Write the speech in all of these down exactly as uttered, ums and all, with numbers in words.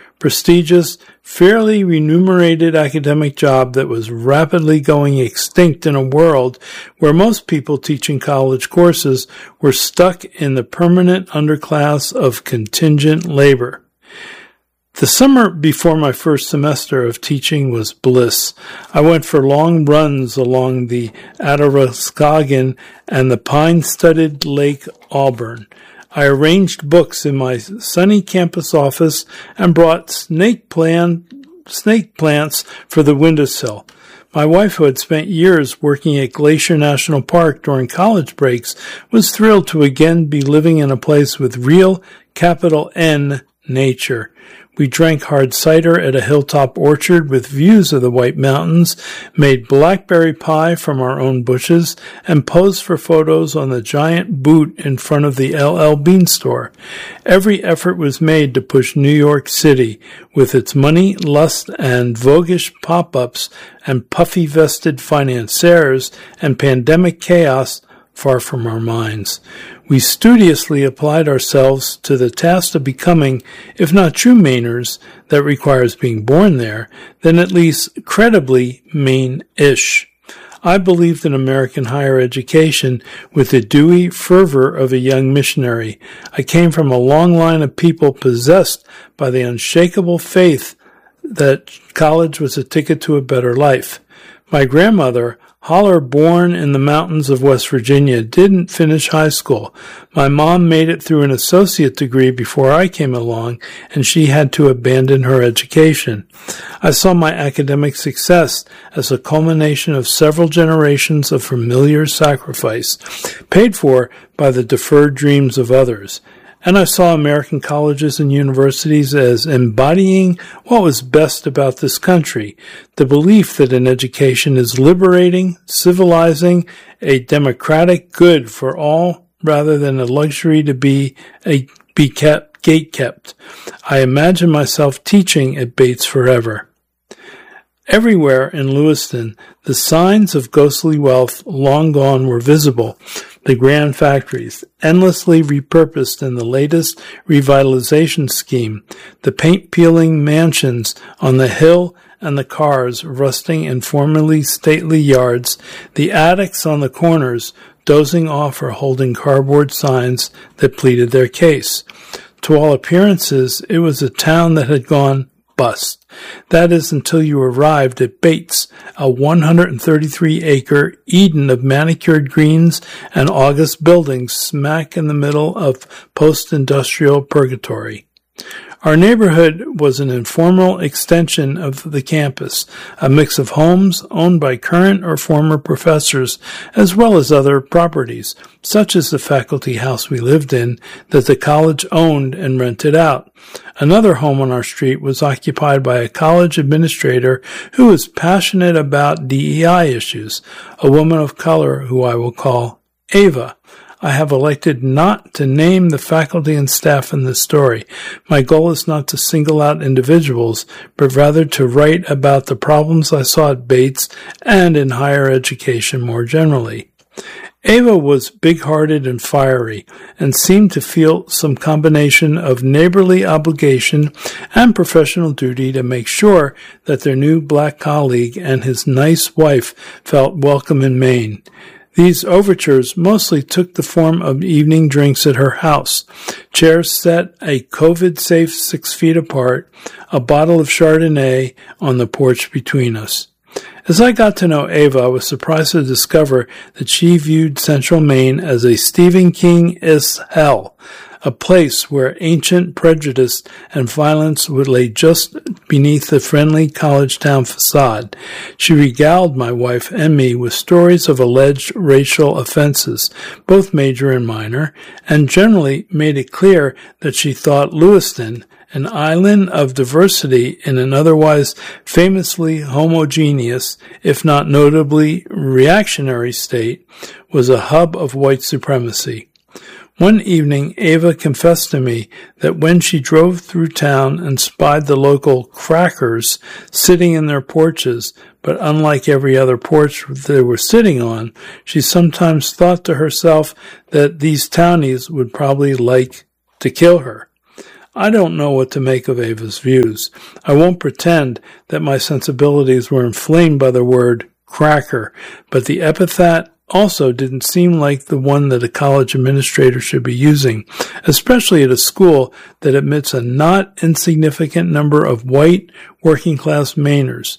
prestigious, fairly remunerated academic job that was rapidly going extinct in a world where most people teaching college courses were stuck in the permanent underclass of contingent labor. The summer before my first semester of teaching was bliss. I went for long runs along the Athabasca and the pine-studded Lake Auburn. I arranged books in my sunny campus office and brought snake plant, snake plants for the windowsill. My wife, who had spent years working at Glacier National Park during college breaks, was thrilled to again be living in a place with real, capital N, nature. We drank hard cider at a hilltop orchard with views of the White Mountains, made blackberry pie from our own bushes, and posed for photos on the giant boot in front of the L L Bean store. Every effort was made to push New York City, with its money, lust, and voguish pop-ups, and puffy-vested financiers, and pandemic chaos, far from our minds. We studiously applied ourselves to the task of becoming, if not true Mainers, that requires being born there, then at least credibly Maine-ish. I believed in American higher education with the dewy fervor of a young missionary. I came from a long line of people possessed by the unshakable faith that college was a ticket to a better life. My grandmother, holler born in the mountains of West Virginia, didn't finish high school. My mom made it through an associate degree before I came along, and she had to abandon her education. I saw my academic success as a culmination of several generations of familiar sacrifice, paid for by the deferred dreams of others. And I saw American colleges and universities as embodying what was best about this country, the belief that an education is liberating, civilizing, a democratic good for all, rather than a luxury to be a be kept gate-kept. I imagine myself teaching at Bates forever. Everywhere in Lewiston, the signs of ghostly wealth long gone were visible. The grand factories, endlessly repurposed in the latest revitalization scheme, the paint-peeling mansions on the hill and the cars rusting in formerly stately yards, the attics on the corners dozing off or holding cardboard signs that pleaded their case. To all appearances, it was a town that had gone bust. That is until you arrived at Bates, a one hundred thirty-three acre Eden of manicured greens and august buildings smack in the middle of post-industrial purgatory. Our neighborhood was an informal extension of the campus, a mix of homes owned by current or former professors, as well as other properties, such as the faculty house we lived in that the college owned and rented out. Another home on our street was occupied by a college administrator who was passionate about D E I issues, a woman of color who I will call Ava. I have elected not to name the faculty and staff in this story. My goal is not to single out individuals, but rather to write about the problems I saw at Bates and in higher education more generally. Ava was big-hearted and fiery, and seemed to feel some combination of neighborly obligation and professional duty to make sure that their new black colleague and his nice wife felt welcome in Maine. These overtures mostly took the form of evening drinks at her house, chairs set a COVID-safe six feet apart, a bottle of Chardonnay on the porch between us. As I got to know Ava, I was surprised to discover that she viewed Central Maine as a Stephen King-esque hell, a place where ancient prejudice and violence would lay just beneath the friendly college town facade. She regaled my wife and me with stories of alleged racial offenses, both major and minor, and generally made it clear that she thought Lewiston, an island of diversity in an otherwise famously homogeneous, if not notably reactionary state, was a hub of white supremacy. One evening, Ava confessed to me that when she drove through town and spied the local crackers sitting in their porches, but unlike every other porch they were sitting on, she sometimes thought to herself that these townies would probably like to kill her. I don't know what to make of Ava's views. I won't pretend that my sensibilities were inflamed by the word cracker, but the epithet also didn't seem like the one that a college administrator should be using, especially at a school that admits a not insignificant number of white working-class Mainers.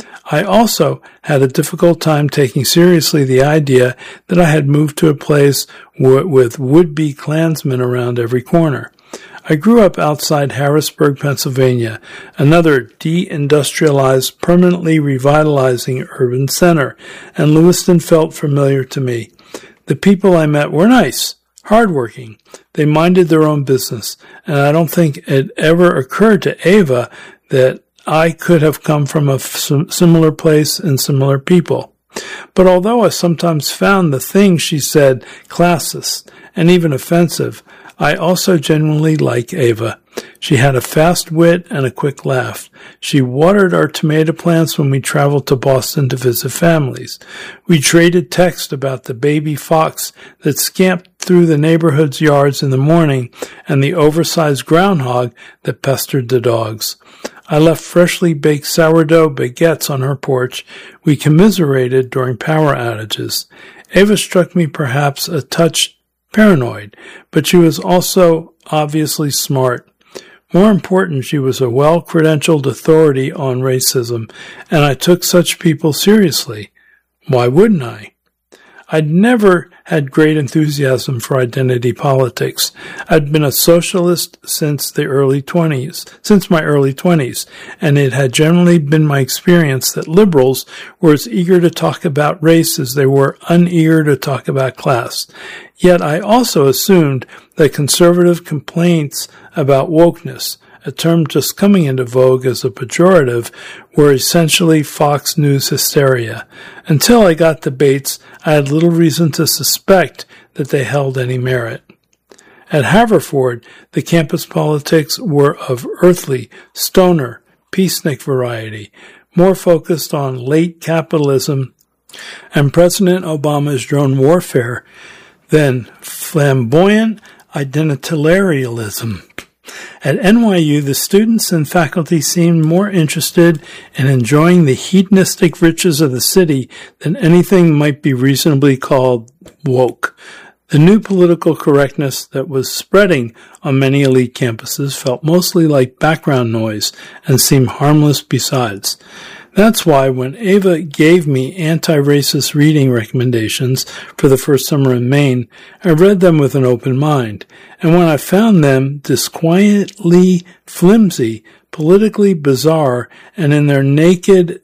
I also had a difficult time taking seriously the idea that I had moved to a place w- with would-be Klansmen around every corner. I grew up outside Harrisburg, Pennsylvania, another deindustrialized, permanently revitalizing urban center, and Lewiston felt familiar to me. The people I met were nice, hardworking. They minded their own business, and I don't think it ever occurred to Ava that I could have come from a similar place and similar people. But although I sometimes found the things she said classist and even offensive, I also genuinely like Ava. She had a fast wit and a quick laugh. She watered our tomato plants when we traveled to Boston to visit families. We traded text about the baby fox that scamped through the neighborhood's yards in the morning and the oversized groundhog that pestered the dogs. I left freshly baked sourdough baguettes on her porch. We commiserated during power outages. Ava struck me perhaps a touch paranoid, but she was also obviously smart. More important, she was a well-credentialed authority on racism, and I took such people seriously. Why wouldn't I? I'd never had great enthusiasm for identity politics. I'd been a socialist since the early twenties, since my early twenties, and it had generally been my experience that liberals were as eager to talk about race as they were uneager to talk about class. Yet I also assumed that conservative complaints about wokeness, a term just coming into vogue as a pejorative, were essentially Fox News hysteria. Until I got to Bates, I had little reason to suspect that they held any merit. At Haverford, the campus politics were of earthly, stoner, peacenik variety, more focused on late capitalism and President Obama's drone warfare than flamboyant identitarianism. At N Y U, the students and faculty seemed more interested in enjoying the hedonistic riches of the city than anything might be reasonably called woke. The new political correctness that was spreading on many elite campuses felt mostly like background noise and seemed harmless besides. That's why when Ava gave me anti-racist reading recommendations for the first summer in Maine, I read them with an open mind. And when I found them disquietly flimsy, politically bizarre, and in their naked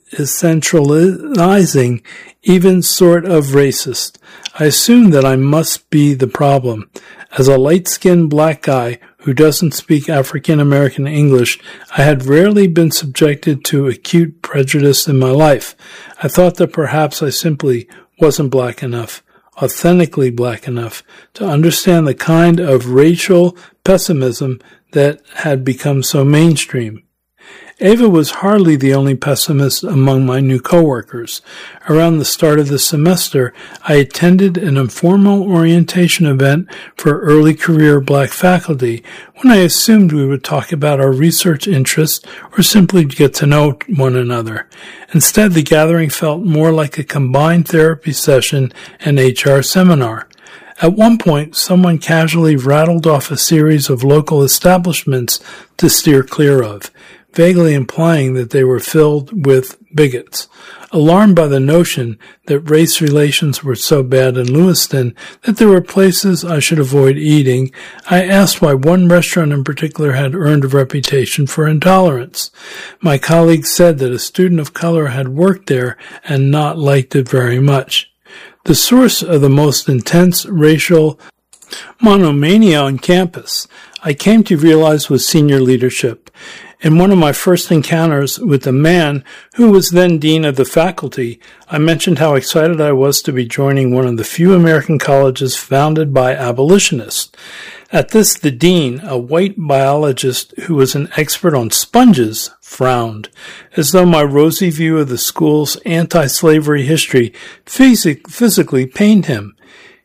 essentializing, even sort of racist, I assumed that I must be the problem. As a light-skinned black guy who doesn't speak African-American English, I had rarely been subjected to acute prejudice in my life. I thought that perhaps I simply wasn't black enough, authentically black enough, to understand the kind of racial pessimism that had become so mainstream. Ava was hardly the only pessimist among my new coworkers. Around the start of the semester, I attended an informal orientation event for early career black faculty when I assumed we would talk about our research interests or simply get to know one another. Instead, the gathering felt more like a combined therapy session and H R seminar. At one point, someone casually rattled off a series of local establishments to steer clear of, vaguely implying that they were filled with bigots. Alarmed by the notion that race relations were so bad in Lewiston that there were places I should avoid eating, I asked why one restaurant in particular had earned a reputation for intolerance. My colleague said that a student of color had worked there and not liked it very much. The source of the most intense racial monomania on campus, I came to realize, was senior leadership. In one of my first encounters with the man who was then dean of the faculty, I mentioned how excited I was to be joining one of the few American colleges founded by abolitionists. At this, the dean, a white biologist who was an expert on sponges, frowned, as though my rosy view of the school's anti-slavery history phys- physically pained him.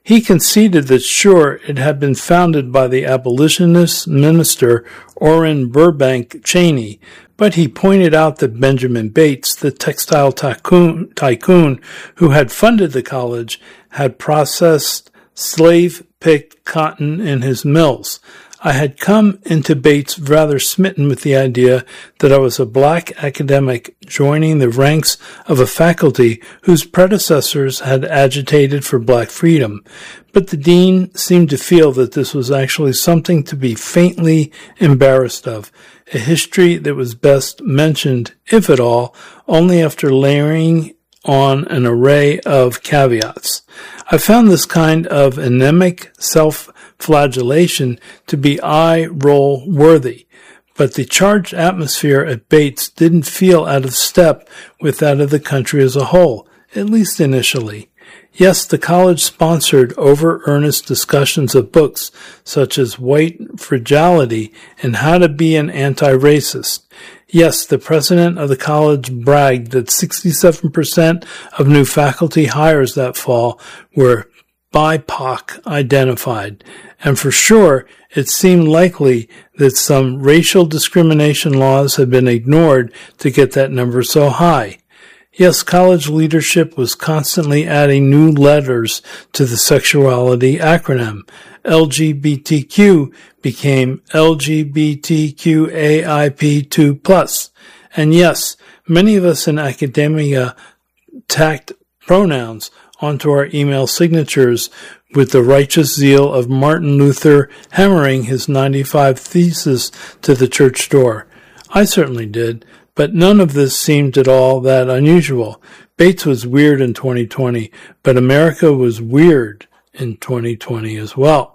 He conceded that sure, it had been founded by the abolitionist minister Orrin Burbank Cheney, but he pointed out that Benjamin Bates, the textile tycoon, tycoon who had funded the college, had processed slave-picked cotton in his mills. I had come into Bates rather smitten with the idea that I was a black academic joining the ranks of a faculty whose predecessors had agitated for black freedom, but the dean seemed to feel that this was actually something to be faintly embarrassed of, a history that was best mentioned, if at all, only after layering on an array of caveats. I found this kind of anemic self-flagellation to be eye-roll worthy, but the charged atmosphere at Bates didn't feel out of step with that of the country as a whole, at least initially. Yes, the college sponsored over-earnest discussions of books such as White Fragility and How to Be an Anti-Racist. Yes, the president of the college bragged that sixty-seven percent of new faculty hires that fall were B I P O C identified, and for sure it seemed likely that some racial discrimination laws had been ignored to get that number so high. Yes, college leadership was constantly adding new letters to the sexuality acronym. L G B T Q became L G B T Q A I P two plus. And yes, many of us in academia tacked pronouns onto our email signatures with the righteous zeal of Martin Luther hammering his ninety-five Theses to the church door. I certainly did, but none of this seemed at all that unusual. Bates was weird in twenty twenty, but America was weird in twenty twenty as well.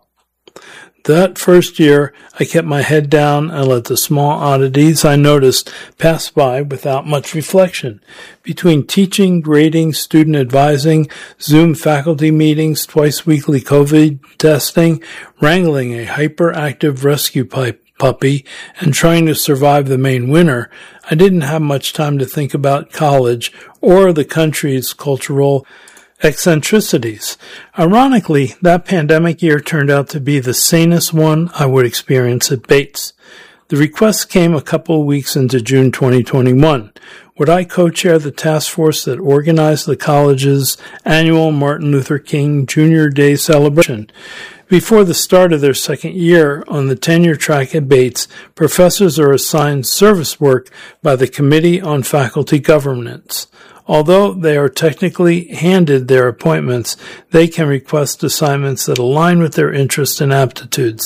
That first year, I kept my head down and let the small oddities I noticed pass by without much reflection. Between teaching, grading, student advising, Zoom faculty meetings, twice weekly COVID testing, wrangling a hyperactive rescue pipe puppy, and trying to survive the main winter, I didn't have much time to think about college or the country's cultural eccentricities. Ironically, that pandemic year turned out to be the sanest one I would experience at Bates. The request came a couple of weeks into June twenty twenty-one. Would I co-chair the task force that organized the college's annual Martin Luther King Junior Day celebration? Before the start of their second year on the tenure track at Bates, professors are assigned service work by the Committee on Faculty Governance. Although they are technically handed their appointments, they can request assignments that align with their interests and aptitudes.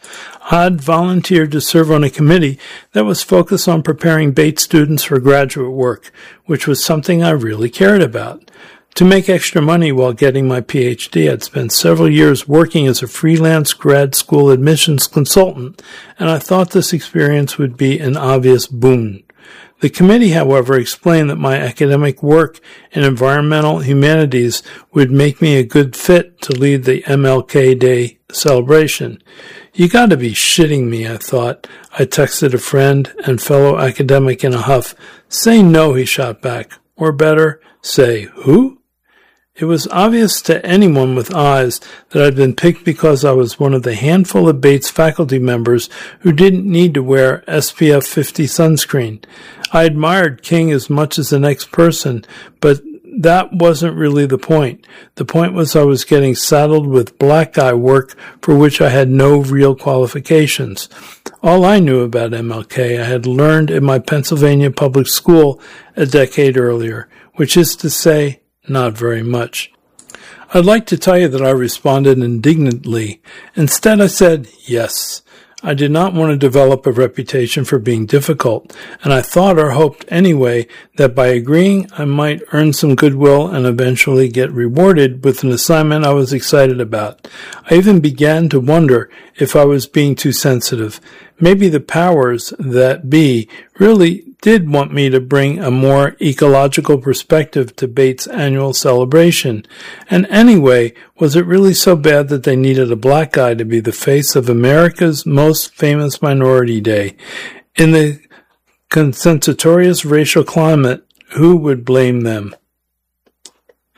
I'd volunteered to serve on a committee that was focused on preparing Bates students for graduate work, which was something I really cared about. To make extra money while getting my P H D, I'd spent several years working as a freelance grad school admissions consultant, and I thought this experience would be an obvious boon. The committee, however, explained that my academic work in environmental humanities would make me a good fit to lead the M L K Day celebration. You gotta be shitting me, I thought. I texted a friend and fellow academic in a huff. Say no, he shot back. Or better, say who? It was obvious to anyone with eyes that I'd been picked because I was one of the handful of Bates faculty members who didn't need to wear S P F fifty sunscreen. I admired King as much as the next person, but that wasn't really the point. The point was I was getting saddled with black guy work for which I had no real qualifications. All I knew about M L K I had learned in my Pennsylvania public school a decade earlier, which is to say, not very much. I'd like to tell you that I responded indignantly. Instead, I said, yes. I did not want to develop a reputation for being difficult, and I thought or hoped anyway that by agreeing I might earn some goodwill and eventually get rewarded with an assignment I was excited about. I even began to wonder if I was being too sensitive. Maybe the powers that be really did want me to bring a more ecological perspective to Bates' annual celebration. And anyway, was it really so bad that they needed a black guy to be the face of America's most famous minority day? In the consensatorious racial climate, who would blame them?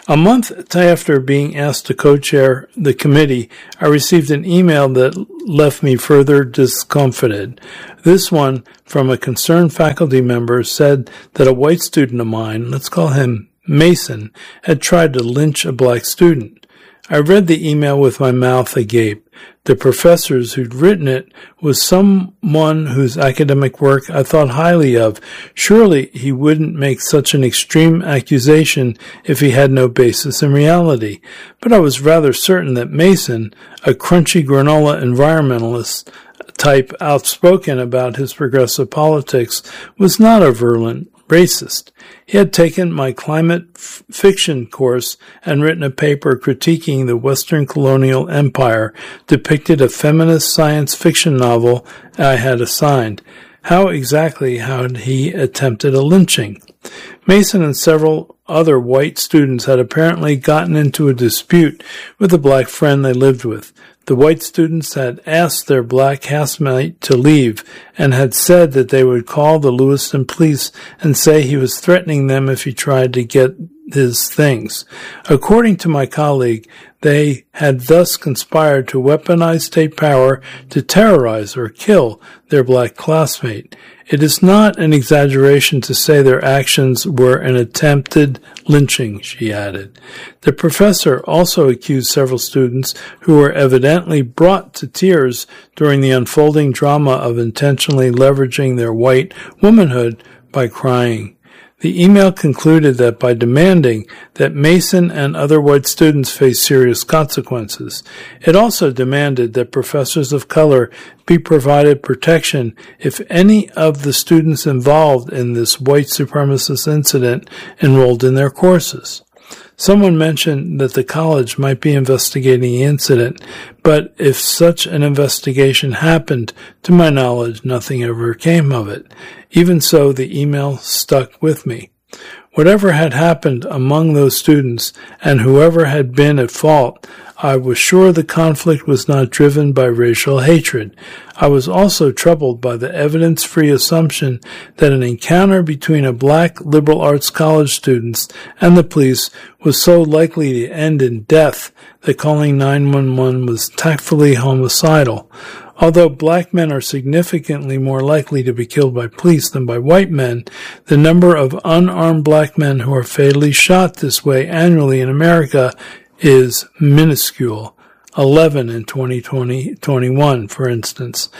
A month after being asked to co-chair the committee, I received an email that left me further discomfited. This one, from a concerned faculty member, said that a white student of mine, let's call him Mason, had tried to lynch a black student. I read the email with my mouth agape. The professors who'd written it was someone whose academic work I thought highly of. Surely he wouldn't make such an extreme accusation if he had no basis in reality. But I was rather certain that Mason, a crunchy granola environmentalist type outspoken about his progressive politics, was not a virulent racist. He had taken my climate f- fiction course and written a paper critiquing the Western colonial empire, depicted a feminist science fiction novel I had assigned. How exactly had he attempted a lynching? Mason and several other white students had apparently gotten into a dispute with a black friend they lived with. The white students had asked their black housemate to leave and had said that they would call the Lewiston police and say he was threatening them if he tried to get his things. According to my colleague, they had thus conspired to weaponize state power to terrorize or kill their black classmate. It is not an exaggeration to say their actions were an attempted lynching, she added. The professor also accused several students who were evidently brought to tears during the unfolding drama of intentionally leveraging their white womanhood by crying. The email concluded that by demanding that Mason and other white students face serious consequences, it also demanded that professors of color be provided protection if any of the students involved in this white supremacist incident enrolled in their courses. Someone mentioned that the college might be investigating the incident, but if such an investigation happened, to my knowledge, nothing ever came of it. Even so, the email stuck with me. Whatever had happened among those students, and whoever had been at fault, I was sure the conflict was not driven by racial hatred. I was also troubled by the evidence-free assumption that an encounter between a black liberal arts college students and the police was so likely to end in death that calling nine one one was tactfully homicidal. Although black men are significantly more likely to be killed by police than by white men, the number of unarmed black men who are fatally shot this way annually in America is minuscule. eleven in twenty twenty, twenty-one, for instance.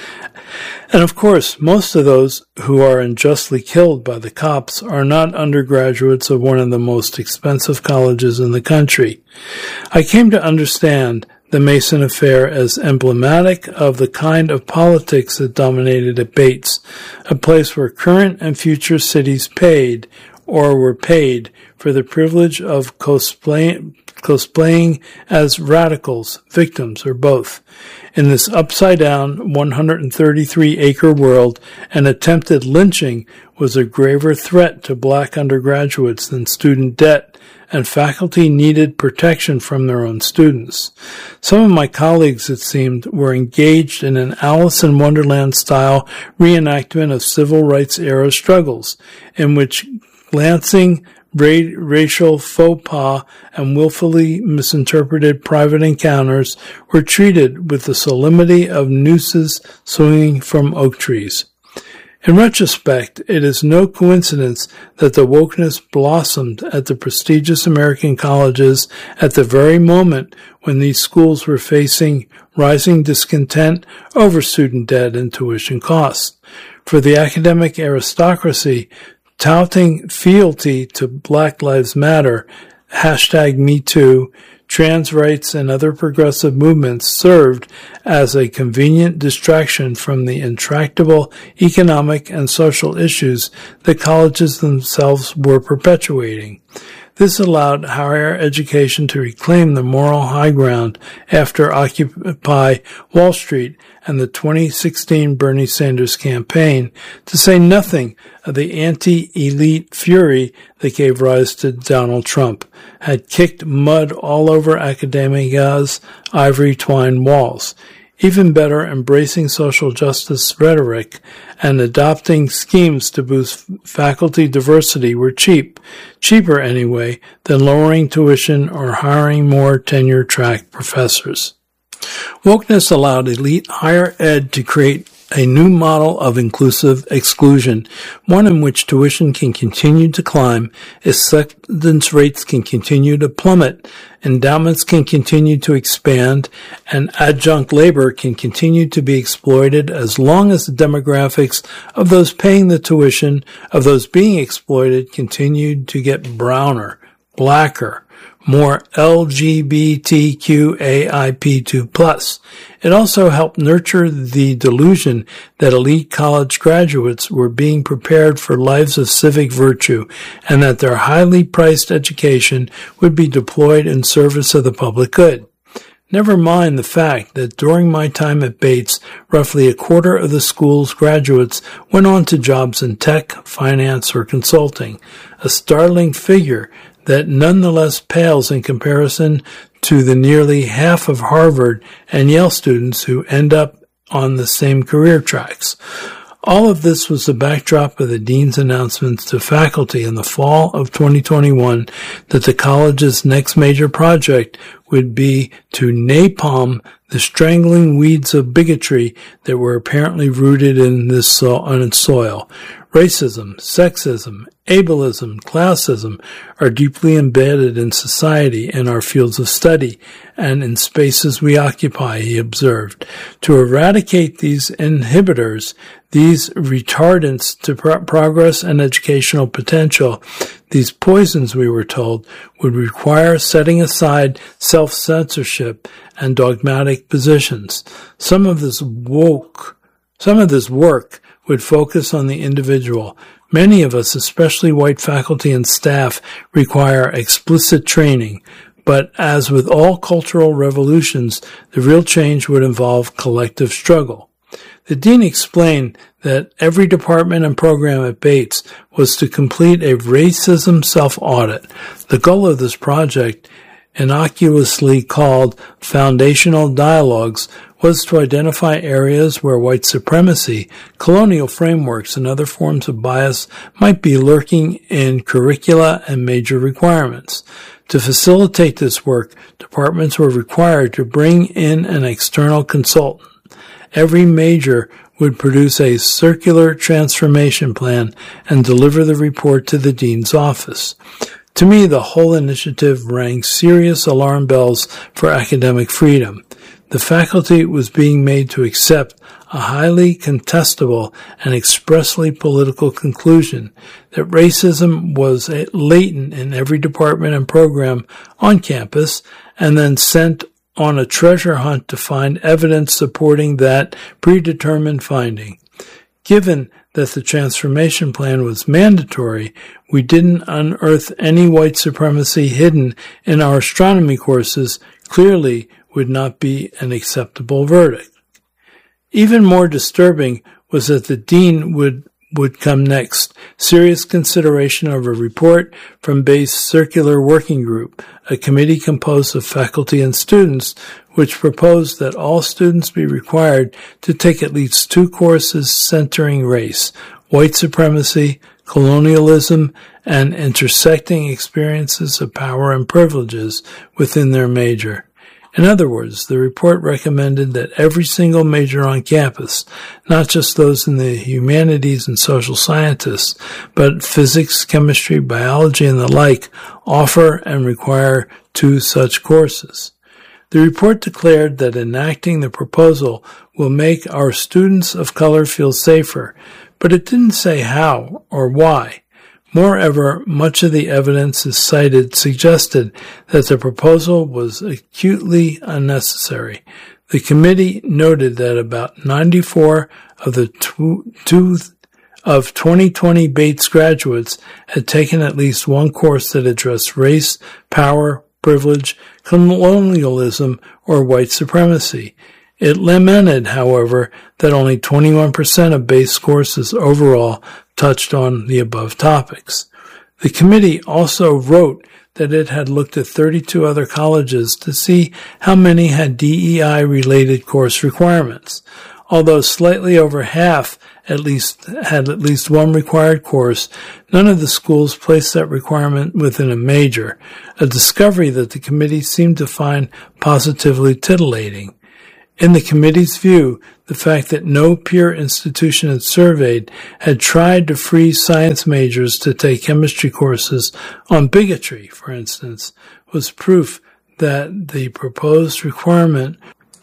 And of course, most of those who are unjustly killed by the cops are not undergraduates of one of the most expensive colleges in the country. I came to understand the Mason affair as emblematic of the kind of politics that dominated at Bates, a place where current and future cities paid, or were paid, for the privilege of cosplaying, cosplaying as radicals, victims, or both. In this upside-down one hundred thirty-three acre world, an attempted lynching was a graver threat to black undergraduates than student debt, and faculty needed protection from their own students. Some of my colleagues, it seemed, were engaged in an Alice in Wonderland-style reenactment of civil rights-era struggles, in which glancing Ra- racial faux pas and willfully misinterpreted private encounters were treated with the solemnity of nooses swinging from oak trees. In retrospect, it is no coincidence that the wokeness blossomed at the prestigious American colleges at the very moment when these schools were facing rising discontent over student debt and tuition costs. For the academic aristocracy, touting fealty to Black Lives Matter, hashtag Me Too, trans rights, and other progressive movements served as a convenient distraction from the intractable economic and social issues that colleges themselves were perpetuating. This allowed higher education to reclaim the moral high ground after Occupy Wall Street and the twenty sixteen Bernie Sanders campaign, to say nothing of the anti-elite fury that gave rise to Donald Trump, had kicked mud all over academia's ivory twine walls. Even better, embracing social justice rhetoric and adopting schemes to boost faculty diversity were cheap, cheaper anyway, than lowering tuition or hiring more tenure-track professors. Wokeness allowed elite higher ed to create a new model of inclusive exclusion, one in which tuition can continue to climb, acceptance rates can continue to plummet, endowments can continue to expand, and adjunct labor can continue to be exploited as long as the demographics of those paying the tuition, of those being exploited, continued to get browner, blacker, more L G B T Q A I P two plus. It also helped nurture the delusion that elite college graduates were being prepared for lives of civic virtue and that their highly priced education would be deployed in service of the public good. Never mind the fact that during my time at Bates, roughly a quarter of the school's graduates went on to jobs in tech, finance, or consulting, a startling figure that nonetheless pales in comparison to the nearly half of Harvard and Yale students who end up on the same career tracks. All of this was the backdrop of the dean's announcements to faculty in the fall of twenty twenty-one that the college's next major project would be to napalm the strangling weeds of bigotry that were apparently rooted in this so- on its soil. Racism, sexism, ableism, classism are deeply embedded in society and our fields of study and in spaces we occupy, he observed. To eradicate these inhibitors, these retardants to pro- progress and educational potential, these poisons, we were told, would require setting aside self-censorship and dogmatic positions. Some of this woke, some of this work would focus on the individual. Many of us, especially white faculty and staff, require explicit training, but as with all cultural revolutions, the real change would involve collective struggle. The dean explained that every department and program at Bates was to complete a racism self-audit. The goal of this project, innocuously called Foundational Dialogues, was to identify areas where white supremacy, colonial frameworks, and other forms of bias might be lurking in curricula and major requirements. To facilitate this work, departments were required to bring in an external consultant. Every major would produce a circular transformation plan and deliver the report to the dean's office. To me, the whole initiative rang serious alarm bells for academic freedom. The faculty was being made to accept a highly contestable and expressly political conclusion that racism was latent in every department and program on campus and then sent on a treasure hunt to find evidence supporting that predetermined finding. Given that the transformation plan was mandatory, we didn't unearth any white supremacy hidden in our astronomy courses. Clearly would not be an acceptable verdict. Even more disturbing was that the dean would would come next, serious consideration of a report from Bay's Circular Working Group, a committee composed of faculty and students, which proposed that all students be required to take at least two courses centering race, white supremacy, colonialism, and intersecting experiences of power and privileges within their major. In other words, the report recommended that every single major on campus, not just those in the humanities and social sciences, but physics, chemistry, biology, and the like, offer and require two such courses. The report declared that enacting the proposal will make our students of color feel safer, but it didn't say how or why. Moreover, much of the evidence is cited suggested that the proposal was acutely unnecessary. The committee noted that about ninety-four of the two, two of twenty twenty Bates graduates had taken at least one course that addressed race, power, privilege, colonialism, or white supremacy. It lamented, however, that only twenty-one percent of Bates courses overall touched on the above topics. The committee also wrote that it had looked at thirty-two other colleges to see how many had D E I-related course requirements. Although slightly over half at least had at least one required course, none of the schools placed that requirement within a major, a discovery that the committee seemed to find positively titillating. In the committee's view, the fact that no peer institution it surveyed had tried to free science majors to take chemistry courses on bigotry, for instance, was proof that the proposed requirement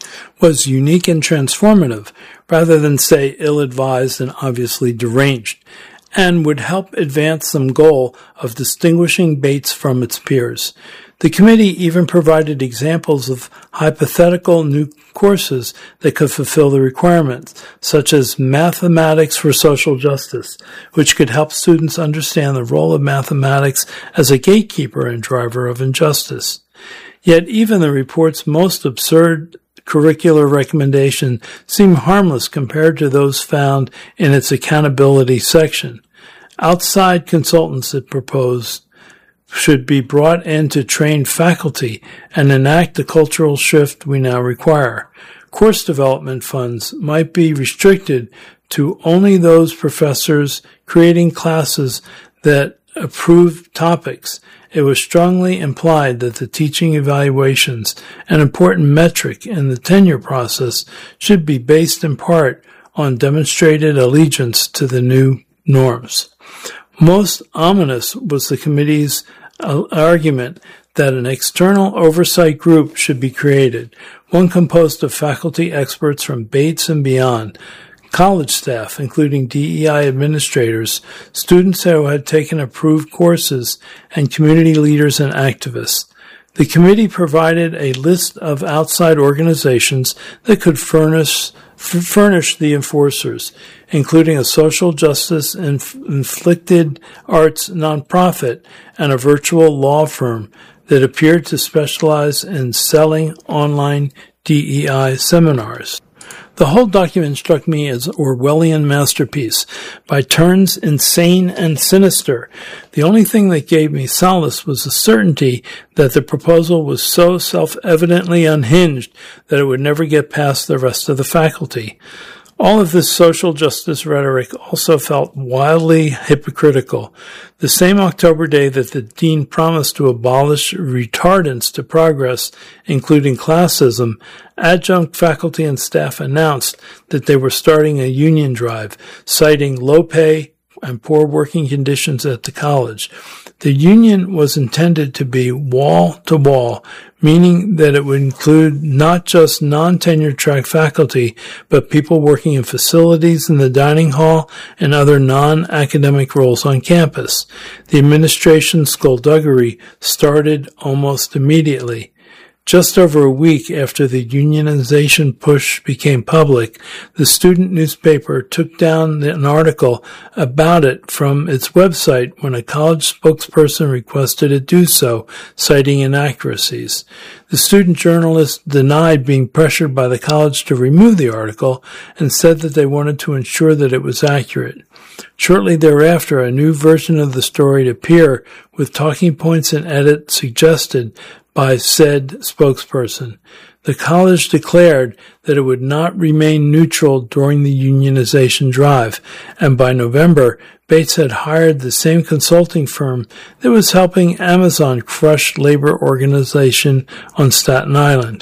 was unique and transformative, rather than, say, ill-advised and obviously deranged, and would help advance some goal of distinguishing Bates from its peers. The committee even provided examples of hypothetical new courses that could fulfill the requirements, such as mathematics for social justice, which could help students understand the role of mathematics as a gatekeeper and driver of injustice. Yet even the report's most absurd curricular recommendation seem harmless compared to those found in its accountability section. Outside consultants, it proposed, should be brought in to train faculty and enact the cultural shift we now require. Course development funds might be restricted to only those professors creating classes that approve topics. It was strongly implied that the teaching evaluations, an important metric in the tenure process, should be based in part on demonstrated allegiance to the new norms. Most ominous was the committee's uh, argument that an external oversight group should be created, one composed of faculty experts from Bates and beyond, college staff, including D E I administrators, students who had taken approved courses, and community leaders and activists. The committee provided a list of outside organizations that could furnish f- furnish the enforcers, including a social justice inf- inflicted arts nonprofit and a virtual law firm that appeared to specialize in selling online D E I seminars. The whole document struck me as Orwellian masterpiece, by turns insane and sinister. The only thing that gave me solace was the certainty that the proposal was so self-evidently unhinged that it would never get past the rest of the faculty. All of this social justice rhetoric also felt wildly hypocritical. The same October day that the dean promised to abolish retardants to progress, including classism, adjunct faculty and staff announced that they were starting a union drive, citing low pay and poor working conditions at the college. The union was intended to be wall-to-wall, meaning that it would include not just non-tenure track faculty, but people working in facilities in the dining hall and other non-academic roles on campus. The administration's skullduggery started almost immediately. Just over a week after the unionization push became public, the student newspaper took down an article about it from its website when a college spokesperson requested it do so, citing inaccuracies. The student journalist denied being pressured by the college to remove the article and said that they wanted to ensure that it was accurate. Shortly thereafter, a new version of the story appeared with talking points and edits suggested by said spokesperson. The college declared that it would not remain neutral during the unionization drive, and by November, Bates had hired the same consulting firm that was helping Amazon crush labor organization on Staten Island.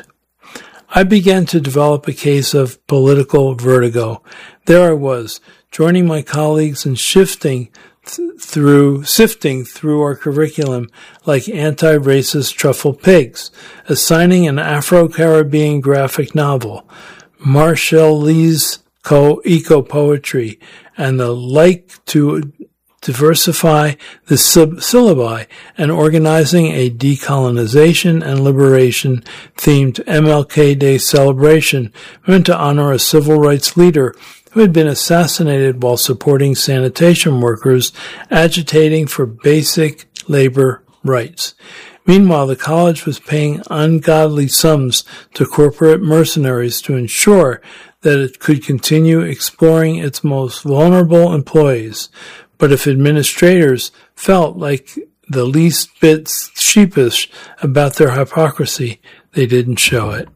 I began to develop a case of political vertigo. There I was, joining my colleagues in shifting through sifting through our curriculum like anti-racist truffle pigs, assigning an Afro-Caribbean graphic novel, Marshall Lee's co- eco-poetry, and the like to diversify the sub- syllabi, and organizing a decolonization and liberation themed M L K Day celebration meant to honor a civil rights leader who had been assassinated while supporting sanitation workers agitating for basic labor rights. Meanwhile, the college was paying ungodly sums to corporate mercenaries to ensure that it could continue exploring its most vulnerable employees. But if administrators felt like the least bit sheepish about their hypocrisy, they didn't show it.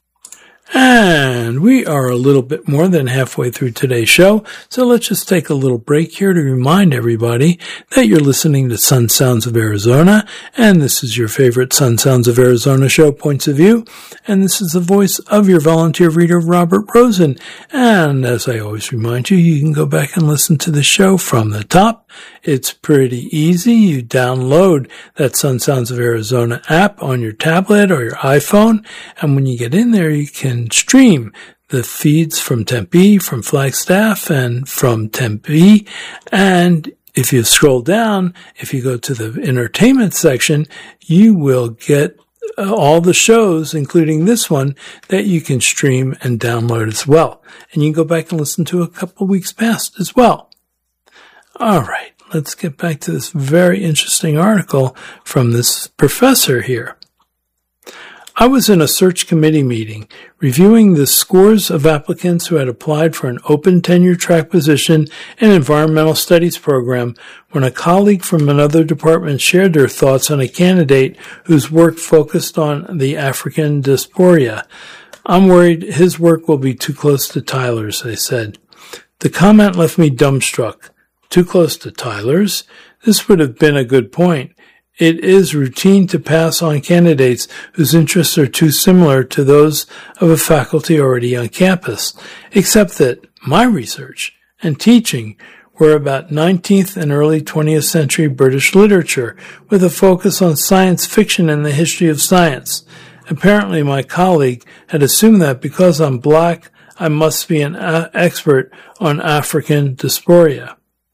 And we are a little bit more than halfway through today's show, so let's just take a little break here to remind everybody that you're listening to Sun Sounds of Arizona, and this is your favorite Sun Sounds of Arizona show, Points of View, and this is the voice of your volunteer reader, Robert Rosen. And as I always remind you, you can go back and listen to the show from the top. It's pretty easy. You download that Sun Sounds of Arizona app on your tablet or your iPhone, and when you get in there, you can stream the feeds from Tempe, from Flagstaff, and from Tempe. And if you scroll down, if you go to the entertainment section, you will get uh, all the shows, including this one, that you can stream and download as well. And you can go back and listen to a couple of weeks past as well. All right, let's get back to this very interesting article from this professor here. I was in a search committee meeting reviewing the scores of applicants who had applied for an open tenure track position in environmental studies program when a colleague from another department shared their thoughts on a candidate whose work focused on the African diaspora. I'm worried his work will be too close to Tyler's, they said. The comment left me dumbstruck. Too close to Tyler's? This would have been a good point. It is routine to pass on candidates whose interests are too similar to those of a faculty already on campus, except that my research and teaching were about nineteenth and early twentieth century British literature, with a focus on science fiction and the history of science. Apparently my colleague had assumed that because I'm black, I must be an a- expert on African diaspora.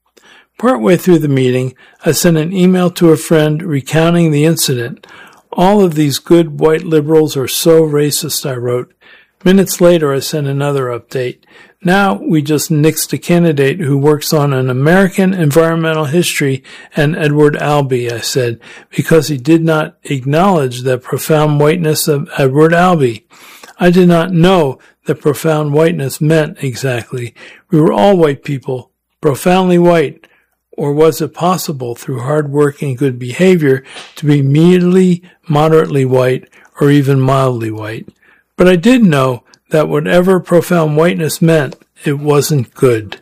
Partway through the meeting, I sent an email to a friend recounting the incident. All of these good white liberals are so racist, I wrote. Minutes later, I sent another update. Now we just nixed a candidate who works on an American environmental history and Edward Albee, I said, because he did not acknowledge the profound whiteness of Edward Albee. I did not know that profound whiteness meant exactly. We were all white people, profoundly white. Or was it possible, through hard work and good behavior, to be merely moderately white or even mildly white? But I did know that whatever profound whiteness meant, it wasn't good.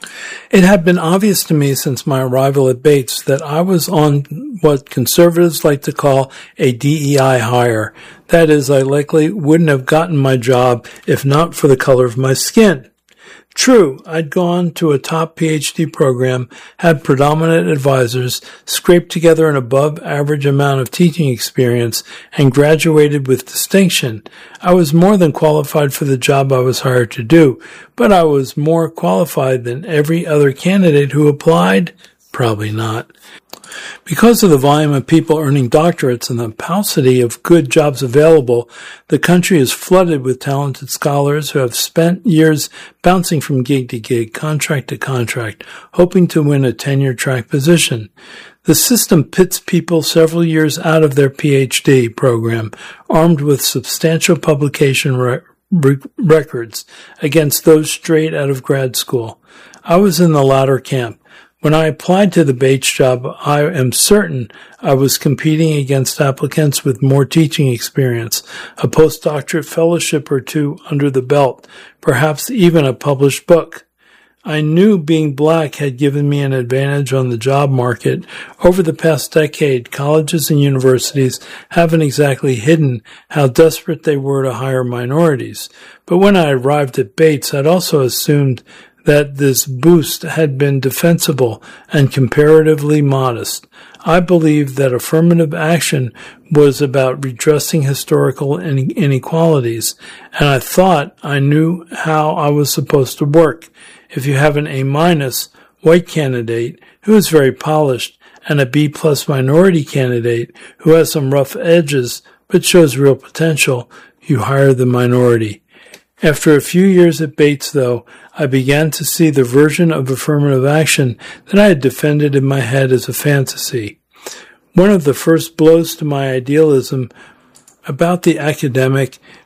It had been obvious to me since my arrival at Bates that I was on what conservatives like to call a D E I hire. That is, I likely wouldn't have gotten my job if not for the color of my skin. True, I'd gone to a top P H D program, had predominant advisors, scraped together an above-average amount of teaching experience, and graduated with distinction. I was more than qualified for the job I was hired to do, but I was more qualified than every other candidate who applied? Probably not. Because of the volume of people earning doctorates and the paucity of good jobs available, the country is flooded with talented scholars who have spent years bouncing from gig to gig, contract to contract, hoping to win a tenure-track position. The system pits people several years out of their P H D program, armed with substantial publication re- re- records, against those straight out of grad school. I was in the latter camp. When I applied to the Bates job, I am certain I was competing against applicants with more teaching experience, a postdoctorate fellowship or two under the belt, perhaps even a published book. I knew being black had given me an advantage on the job market. Over the past decade, colleges and universities haven't exactly hidden how desperate they were to hire minorities. But when I arrived at Bates, I'd also assumed that this boost had been defensible and comparatively modest. I believed that affirmative action was about redressing historical inequalities, and I thought I knew how I was supposed to work. If you have an A-minus white candidate who is very polished and a B-plus minority candidate who has some rough edges but shows real potential, you hire the minority. After a few years at Bates, though, I began to see the version of affirmative action that I had defended in my head as a fantasy. One of the first blows to my idealism about the academic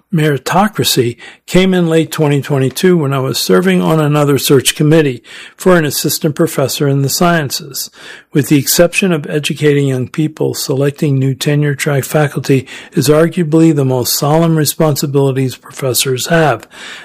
meritocracy came in late twenty twenty-two when I was serving on another search committee for an assistant professor in the sciences. With the exception of educating young people, selecting new tenure-track faculty is arguably the most solemn responsibilities professors have.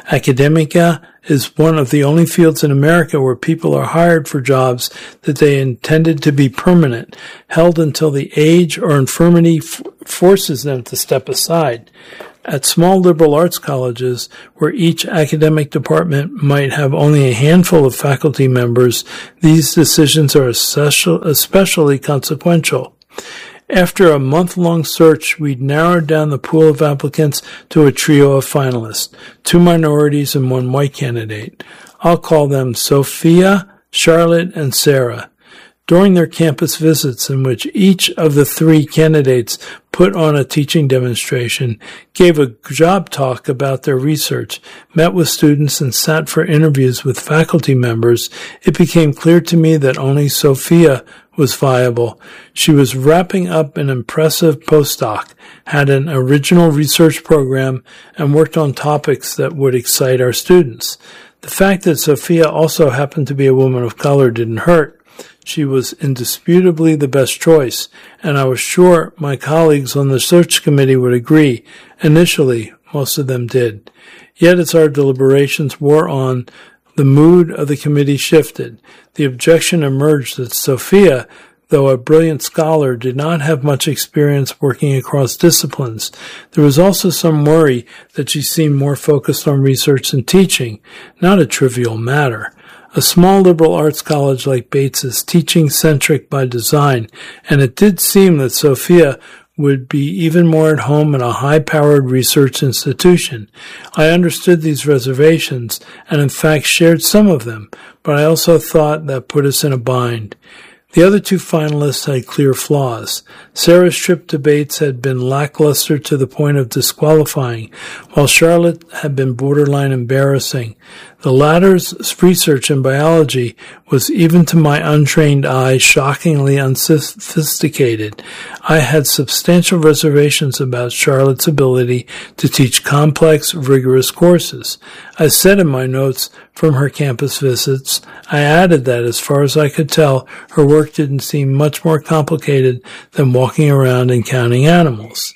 Academia is one of the only fields in America where people are hired for jobs that they intended to be permanent, held until the age or infirmity f- forces them to step aside. At small liberal arts colleges, where each academic department might have only a handful of faculty members, these decisions are especially consequential. After a month-long search, we narrowed down the pool of applicants to a trio of finalists, two minorities and one white candidate. I'll call them Sophia, Charlotte, and Sarah. During their campus visits, in which each of the three candidates put on a teaching demonstration, gave a job talk about their research, met with students, and sat for interviews with faculty members, it became clear to me that only Sophia was viable. She was wrapping up an impressive postdoc, had an original research program, and worked on topics that would excite our students. The fact that Sophia also happened to be a woman of color didn't hurt. She was indisputably the best choice, and I was sure my colleagues on the search committee would agree. Initially, most of them did. Yet as our deliberations wore on, the mood of the committee shifted. The objection emerged that Sophia, though a brilliant scholar, did not have much experience working across disciplines. There was also some worry that she seemed more focused on research and teaching, not a trivial matter. A small liberal arts college like Bates is teaching-centric by design, and it did seem that Sophia would be even more at home in a high-powered research institution. I understood these reservations, and in fact shared some of them, but I also thought that put us in a bind. The other two finalists had clear flaws. Sarah's trip to Bates had been lackluster to the point of disqualifying, while Charlotte had been borderline embarrassing. The latter's research in biology was, even to my untrained eye, shockingly unsophisticated. I had substantial reservations about Charlotte's ability to teach complex, rigorous courses. I said in my notes from her campus visits, I added that, as far as I could tell, her work didn't seem much more complicated than walking around and counting animals.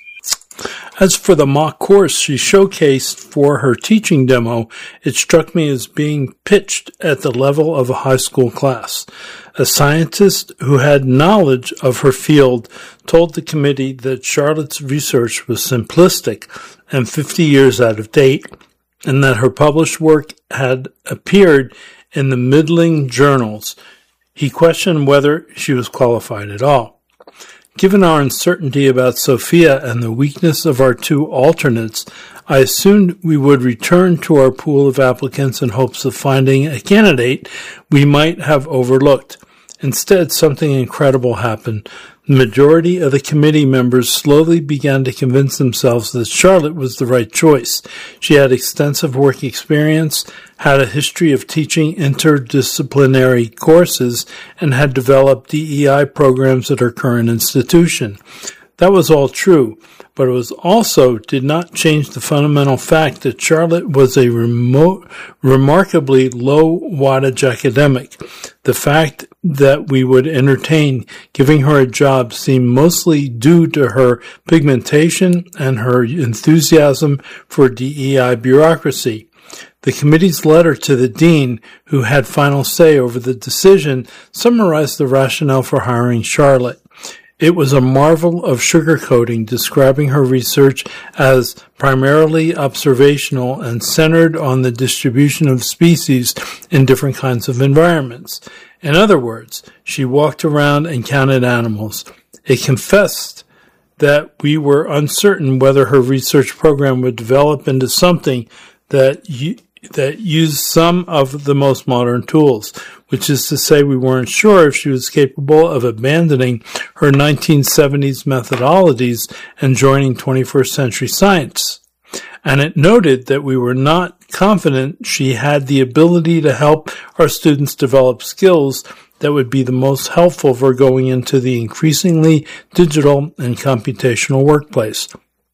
As for the mock course she showcased for her teaching demo, it struck me as being pitched at the level of a high school class. A scientist who had knowledge of her field told the committee that Charlotte's research was simplistic and fifty years out of date, and that her published work had appeared in the middling journals. He questioned whether she was qualified at all. Given our uncertainty about Sophia and the weakness of our two alternates, I assumed we would return to our pool of applicants in hopes of finding a candidate we might have overlooked. Instead, something incredible happened. The majority of the committee members slowly began to convince themselves that Charlotte was the right choice. She had extensive work experience, had a history of teaching interdisciplinary courses, and had developed D E I programs at her current institution. That was all true, but it was also did not change the fundamental fact that Charlotte was a remote, remarkably low wattage academic. The fact that we would entertain giving her a job seemed mostly due to her pigmentation and her enthusiasm for D E I bureaucracy. The committee's letter to the dean, who had final say over the decision, summarized the rationale for hiring Charlotte. It was a marvel of sugarcoating, describing her research as primarily observational and centered on the distribution of species in different kinds of environments. In other words, she walked around and counted animals. It confessed that we were uncertain whether her research program would develop into something that you, that used some of the most modern tools, which is to say we weren't sure if she was capable of abandoning her nineteen seventies methodologies and joining twenty-first century science. And it noted that we were not confident she had the ability to help our students develop skills that would be the most helpful for going into the increasingly digital and computational workplace.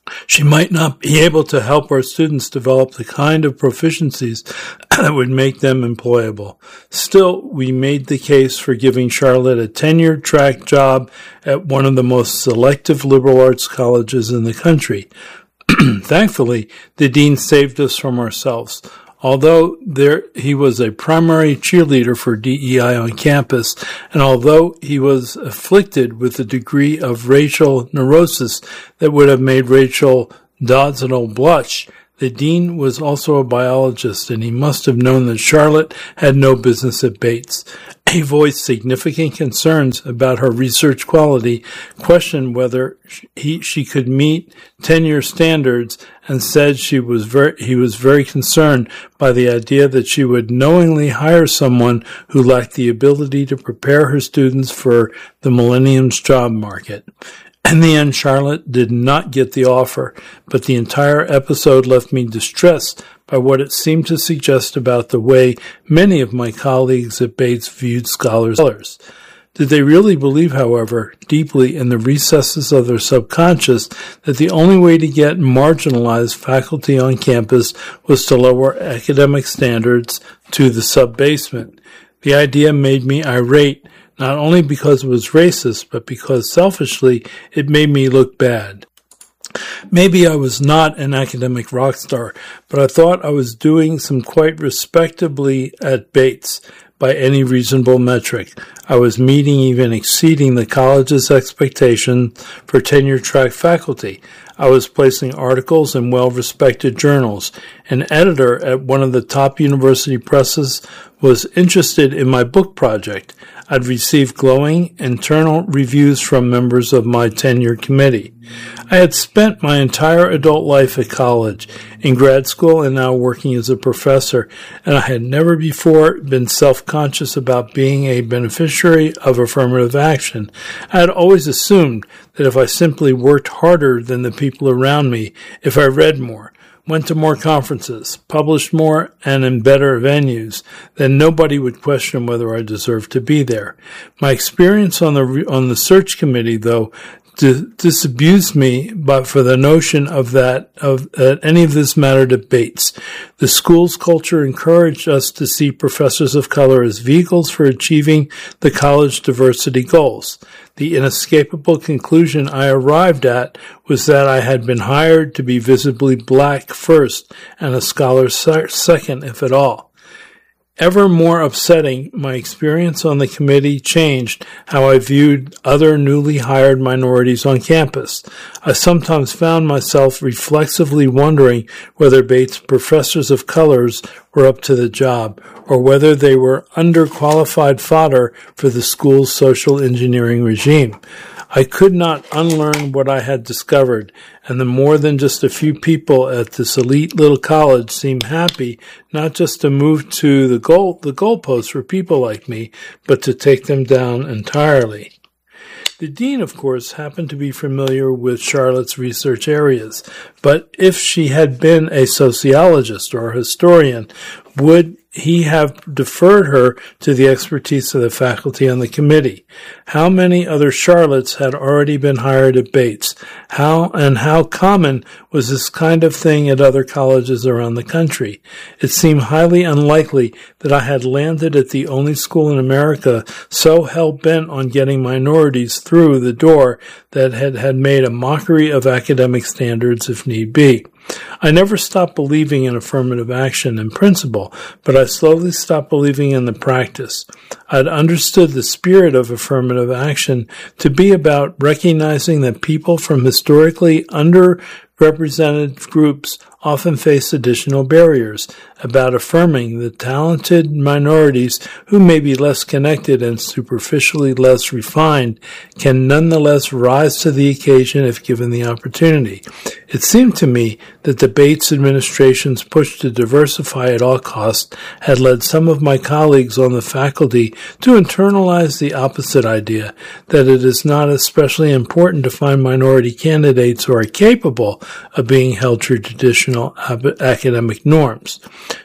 she might not be able to help our students develop the kind of proficiencies that would make them employable. Still, we made the case for giving Charlotte a tenured track job at one of the most selective liberal arts colleges in the country. Thankfully, the dean saved us from ourselves. Although there, he was a primary cheerleader for D E I on campus, and although he was afflicted with a degree of racial neurosis that would have made Rachel Doddsonell blush, the dean was also a biologist, and he must have known that Charlotte had no business at Bates. He voiced significant concerns about her research quality, questioned whether he, she could meet tenure standards, and said she was very, he was very concerned by the idea that she would knowingly hire someone who lacked the ability to prepare her students for the millennium's job market. In the end, Charlotte did not get the offer, but the entire episode left me distressed by what it seemed to suggest about the way many of my colleagues at Bates viewed scholars. Did they really believe, however, deeply in the recesses of their subconscious that the only way to get marginalized faculty on campus was to lower academic standards to the sub-basement? The idea made me irate, not only because it was racist, but because selfishly it made me look bad. Maybe I was not an academic rock star, but I thought I was doing some quite respectably at Bates by any reasonable metric. I was meeting, even exceeding the college's expectation for tenure-track faculty. I was placing articles in well-respected journals. An editor at one of the top university presses was interested in my book project. I'd received glowing internal reviews from members of my tenure committee. I had spent my entire adult life at college, in grad school, and now working as a professor, and I had never before been self-conscious about being a beneficiary of affirmative action. I had always assumed that if I simply worked harder than the people around me, if I read more, went to more conferences, published more, and in better venues, then nobody would question whether I deserved to be there. My experience on the on the search committee, though, dis- disabused me, but for the notion of that of that any of this mattered at Bates. The school's culture encouraged us to see professors of color as vehicles for achieving the college diversity goals. The inescapable conclusion I arrived at was that I had been hired to be visibly black first and a scholar second, if at all. Ever more upsetting, my experience on the committee changed how I viewed other newly hired minorities on campus. I sometimes found myself reflexively wondering whether Bates professors of colors were up to the job, or whether they were underqualified fodder for the school's social engineering regime. I could not unlearn what I had discovered, and the more than just a few people at this elite little college seemed happy not just to move to the goal the goalposts for people like me, but to take them down entirely. The dean, of course, happened to be familiar with Charlotte's research areas, but if she had been a sociologist or a historian, would he have deferred her to the expertise of the faculty on the committee? How many other Charlottes had already been hired at Bates? How and how common was this kind of thing at other colleges around the country? It seemed highly unlikely that I had landed at the only school in America so hell-bent on getting minorities through the door that had, had made a mockery of academic standards if need be. I never stopped believing in affirmative action in principle, but I slowly stopped believing in the practice. I'd understood the spirit of affirmative action to be about recognizing that people from historically underrepresented groups often face additional barriers, about affirming the talented minorities who may be less connected and superficially less refined can nonetheless rise to the occasion if given the opportunity. It seemed to me that the Bates administration's push to diversify at all costs had led some of my colleagues on the faculty to internalize the opposite idea, that it is not especially important to find minority candidates who are capable of being held to traditional academic norms.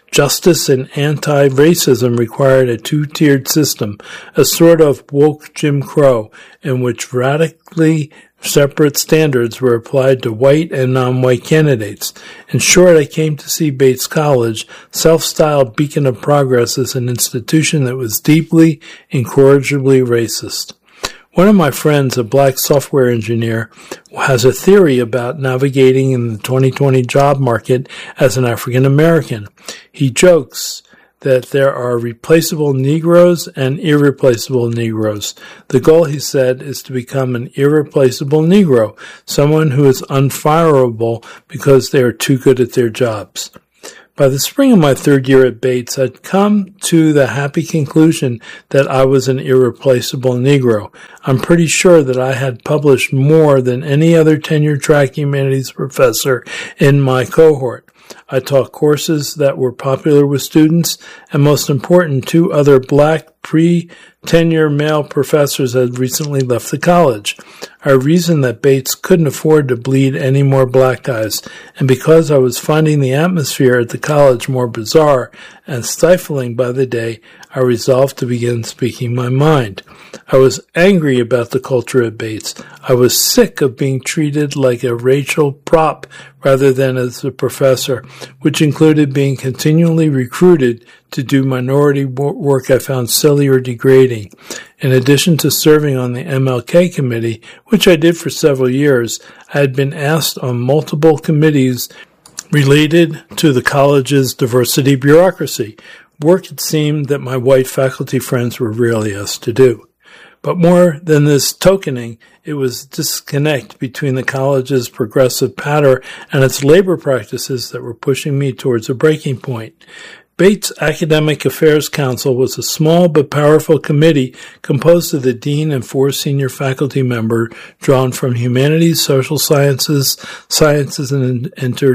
Justice and anti-racism required a two-tiered system, a sort of woke Jim Crow, in which radically separate standards were applied to white and non-white candidates. In short, I came to see Bates College, self-styled beacon of progress, as an institution that was deeply, incorrigibly racist. One of my friends, a black software engineer, has a theory about navigating in the twenty twenty job market as an African American. He jokes that there are replaceable Negroes and irreplaceable Negroes. The goal, he said, is to become an irreplaceable Negro, someone who is unfireable because they are too good at their jobs. By the spring of my third year at Bates, I'd come to the happy conclusion that I was an irreplaceable Negro. I'm pretty sure that I had published more than any other tenure-track humanities professor in my cohort. I taught courses that were popular with students, and most important, two other black pre-tenure male professors had recently left the college. I reasoned that Bates couldn't afford to bleed any more black guys, and because I was finding the atmosphere at the college more bizarre and stifling by the day, I resolved to begin speaking my mind. I was angry about the culture at Bates. I was sick of being treated like a racial prop rather than as a professor, which included being continually recruited to do minority work I found silly or degrading. In addition to serving on the M L K committee, which I did for several years, I had been asked on multiple committees related to the college's diversity bureaucracy, work it seemed that my white faculty friends were rarely asked to do. But more than this tokening, it was disconnect between the college's progressive pattern and its labor practices that were pushing me towards a breaking point. Bates Academic Affairs Council was a small but powerful committee composed of the dean and four senior faculty members drawn from humanities, social sciences, sciences, and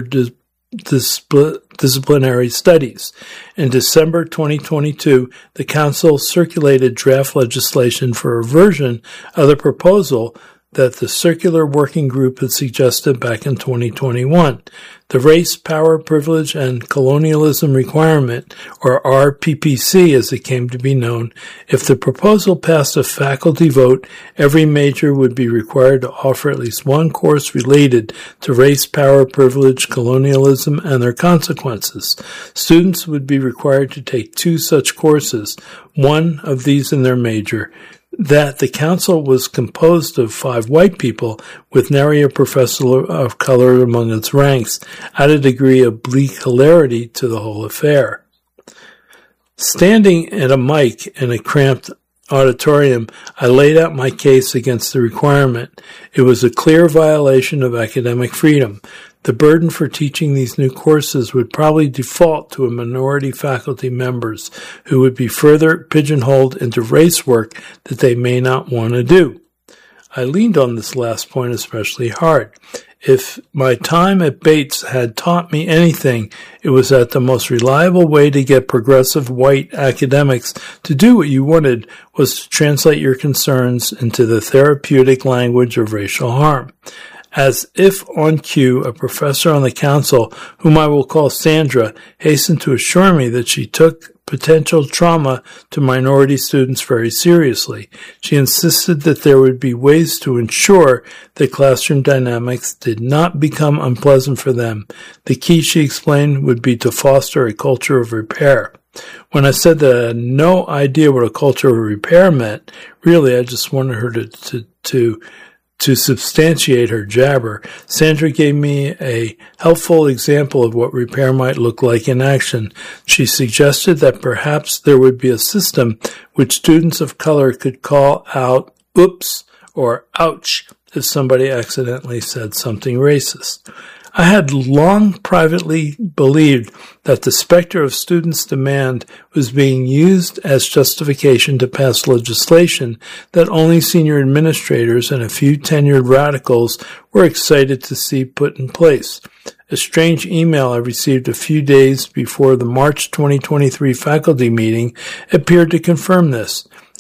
interdisciplinary studies. In December twenty twenty-two, the council circulated draft legislation for a version of the proposal that the Circular Working Group had suggested back in twenty twenty-one. The Race, Power, Privilege, and Colonialism Requirement, or R P P C as it came to be known, if the proposal passed a faculty vote, every major would be required to offer at least one course related to race, power, privilege, colonialism, and their consequences. Students would be required to take two such courses, one of these in their major. That the council was composed of five white people, with nary a professor of color among its ranks, added a degree of bleak hilarity to the whole affair. Standing at a mic in a cramped auditorium, I laid out my case against the requirement. It was a clear violation of academic freedom. The burden for teaching these new courses would probably default to a minority faculty members who would be further pigeonholed into race work that they may not want to do. I leaned on this last point especially hard. If my time at Bates had taught me anything, it was that the most reliable way to get progressive white academics to do what you wanted was to translate your concerns into the therapeutic language of racial harm. As if on cue, a professor on the council, whom I will call Sandra, hastened to assure me that she took potential trauma to minority students very seriously. She insisted that there would be ways to ensure that classroom dynamics did not become unpleasant for them. The key, she explained, would be to foster a culture of repair. When I said that I had no idea what a culture of repair meant, really I just wanted her to, to, to To substantiate her jabber, Sandra gave me a helpful example of what repair might look like in action. She suggested that perhaps there would be a system which students of color could call out oops or ouch if somebody accidentally said something racist. I had long privately believed that the specter of students' demand was being used as justification to pass legislation that only senior administrators and a few tenured radicals were excited to see put in place. A strange email I received a few days before the March twenty twenty-three faculty meeting appeared to confirm this.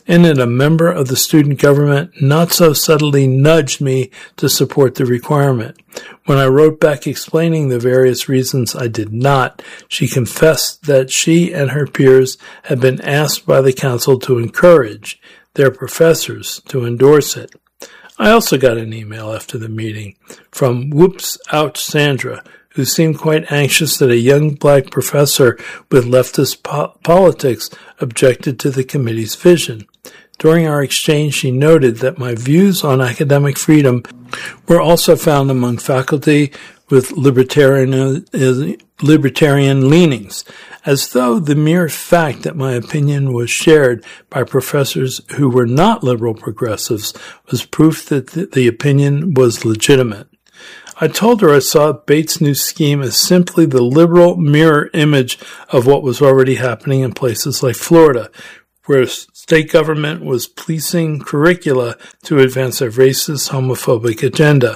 In it, a member of the student government not so subtly nudged me to support the requirement. When I wrote back explaining the various reasons I did not, she confessed that she and her peers had been asked by the council to encourage their professors to endorse it. I also got an email after the meeting from Whoops Ouch Sandra, who seemed quite anxious that a young black professor with leftist po- politics objected to the committee's vision. During our exchange, she noted that my views on academic freedom were also found among faculty with libertarian, libertarian leanings, as though the mere fact that my opinion was shared by professors who were not liberal progressives was proof that the opinion was legitimate. I told her I saw Bates' new scheme as simply the liberal mirror image of what was already happening in places like Florida, where state government was policing curricula to advance a racist, homophobic agenda.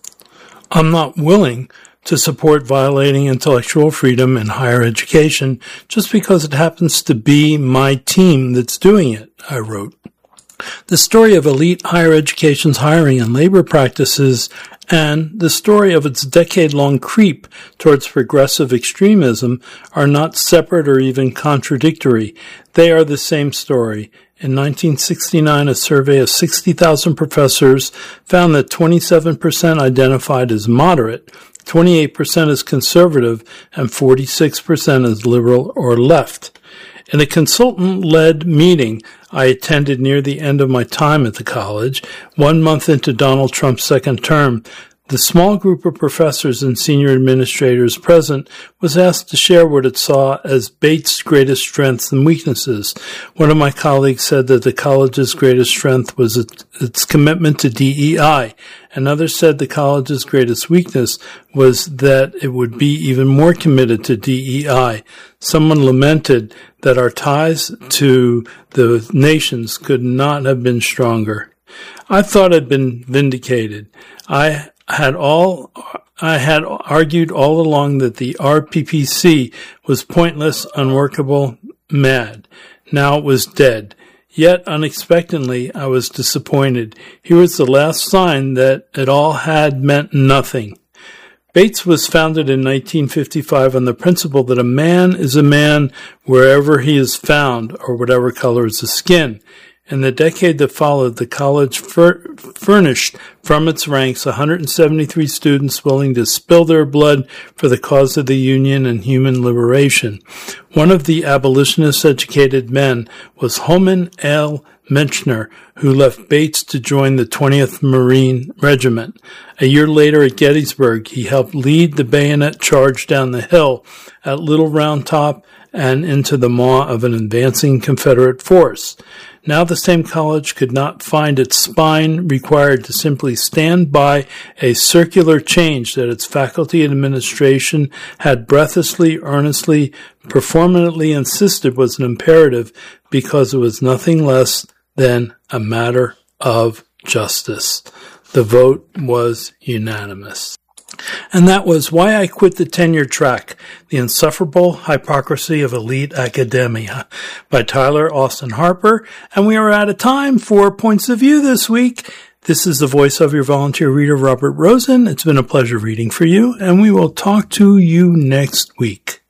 I'm not willing to support violating intellectual freedom in higher education just because it happens to be my team that's doing it, I wrote. The story of elite higher education's hiring and labor practices and the story of its decade-long creep towards progressive extremism are not separate or even contradictory. They are the same story. In nineteen sixty-nine, a survey of sixty thousand professors found that twenty-seven percent identified as moderate, twenty-eight percent as conservative, and forty-six percent as liberal or left. In a consultant-led meeting I attended near the end of my time at the college, one month into Donald Trump's second term, the small group of professors and senior administrators present was asked to share what it saw as Bates' greatest strengths and weaknesses. One of my colleagues said that the college's greatest strength was its commitment to D E I. Another said the college's greatest weakness was that it would be even more committed to D E I. Someone lamented that our ties to the nations could not have been stronger. I thought I'd been vindicated. I had all I had argued all along that the R P P C was pointless, unworkable, mad. Now it was dead. Yet, unexpectedly, I was disappointed. Here was the last sign that it all had meant nothing. Bates was founded in nineteen fifty-five on the principle that a man is a man wherever he is found, or whatever color is his skin. In the decade that followed, the college fur- furnished from its ranks one hundred seventy-three students willing to spill their blood for the cause of the Union and human liberation. One of the abolitionist-educated men was Holman L. Menchner, who left Bates to join the twentieth Marine Regiment. A year later at Gettysburg, he helped lead the bayonet charge down the hill at Little Round Top and into the maw of an advancing Confederate force. Now the same college could not find its spine required to simply stand by a circular change that its faculty and administration had breathlessly, earnestly, performantly insisted was an imperative because it was nothing less than a matter of justice. The vote was unanimous. And that was Why I Quit the Tenure Track, The Insufferable Hypocrisy of Elite Academia by Tyler Austin Harper. And we are out of time for Points of View this week. This is the voice of your volunteer reader, Robert Rosen. It's been a pleasure reading for you, and we will talk to you next week.